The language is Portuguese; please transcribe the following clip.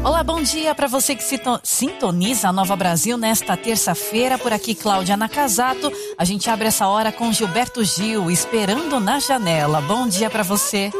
Olá, bom dia para você que sintoniza a Nova Brasil nesta terça-feira. Por aqui, Cláudia Nakazato. A gente abre essa hora com Gilberto Gil, Esperando na Janela. Bom dia para você.